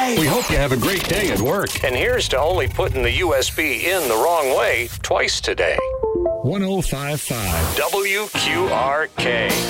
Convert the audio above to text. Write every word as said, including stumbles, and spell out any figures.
right. We hope you have a great day at work. And here's to only putting the U S B in the wrong way twice today. one oh five point five W Q R K.